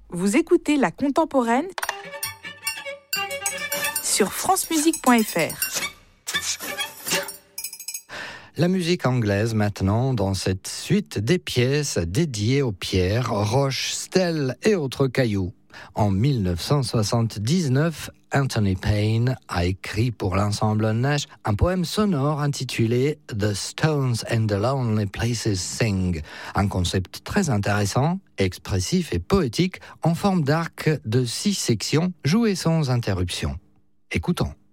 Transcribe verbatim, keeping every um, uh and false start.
Vous écoutez La Contemporaine sur france musique point f r. La musique anglaise maintenant, dans cette suite des pièces dédiées aux pierres, roches, stèles et autres cailloux. En dix-neuf cent soixante-dix-neuf, Anthony Payne a écrit pour l'ensemble Nash un poème sonore intitulé The Stones and the Lonely Places Sing, un concept très intéressant, expressif et poétique en forme d'arc de six sections jouées sans interruption. Écoutons.